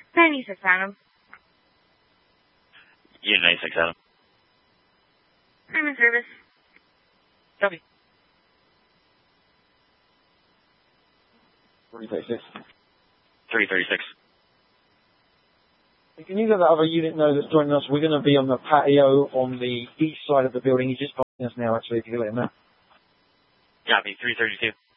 96 Adam. Unit 96 Adam. I'm in service. Copy. 336. 336. Can you let that other unit know that's joining us? We're going to be on the patio on the east side of the building. He's just passing us now, actually, if you can let him know. Copy. 332.